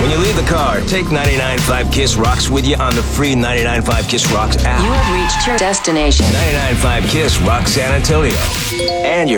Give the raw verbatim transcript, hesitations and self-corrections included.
When you leave the car, take ninety-nine point five KISS Rocks with you on the free ninety-nine point five KISS Rocks app. You have reached your destination. ninety-nine point five KISS Rock San Antonio. And your